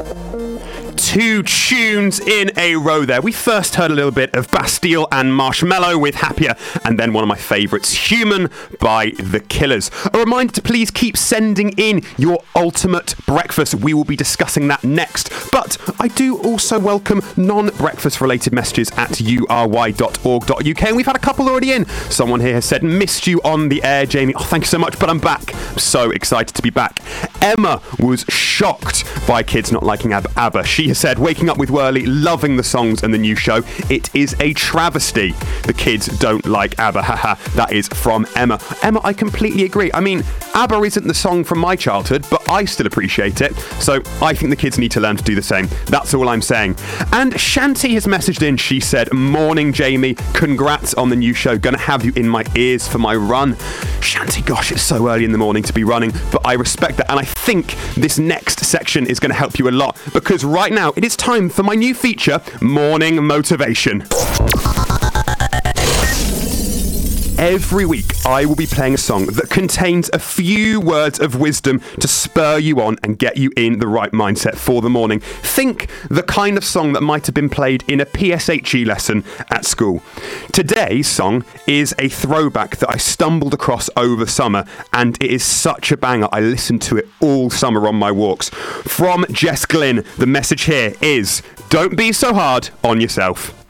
Two tunes in a row there. We first heard a little bit of Bastille and Marshmello with Happier, and then one of my favourites, Human by The Killers. A reminder to please keep sending in your ultimate breakfast. We will be discussing that next. But I do also welcome non-breakfast related messages at ury.org.uk, and we've had a couple already in. Someone here has said, missed you on the air, Jamie. Oh, thank you so much, but I'm back. I'm so excited to be back. Emma was shocked by kids not liking ABBA. She has said, waking up with Whirly, loving the songs and the new show. It is a travesty. The kids don't like ABBA. Haha. That is from Emma. Emma, I completely agree. I mean, ABBA isn't the song from my childhood, but I still appreciate it. So I think the kids need to learn to do the same. That's all I'm saying. And Shanti has messaged in. She said, morning, Jamie. Congrats on the new show. Gonna have you in my ears for my run. Shanti, gosh, it's so early in the morning to be running, but I respect that. And I think this next section is going to help you a lot, because right now it is time for my new feature, Morning Motivation. Every week, I will be playing a song that contains a few words of wisdom to spur you on and get you in the right mindset for the morning. Think the kind of song that might have been played in a PSHE lesson at school. Today's song is a throwback that I stumbled across over summer, and it is such a banger. I listened to it all summer on my walks. From Jess Glynn, the message here is, don't be so hard on yourself.